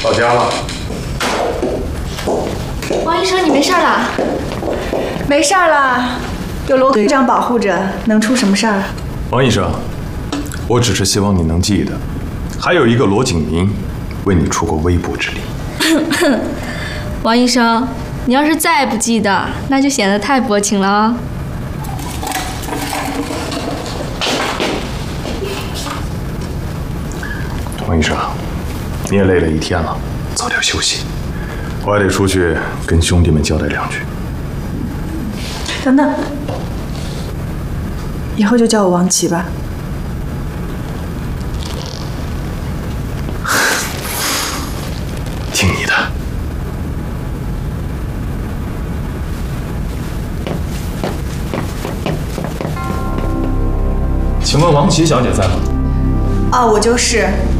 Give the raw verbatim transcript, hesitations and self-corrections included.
到家了。 王医生，你没事了？ 没事了，有罗队长保护着，能出什么事儿？ 王医生，我只是希望你能记得，还有一个罗景明为你出过微薄之力。 王医生，你要是再不记得，那就显得太薄情了啊、哦。 王医生，你也累了一天了，早点休息。我还得出去跟兄弟们交代两句。 等等，以后就叫我王琦吧。 听你的。请问王琦小姐在吗？ 啊，我就是。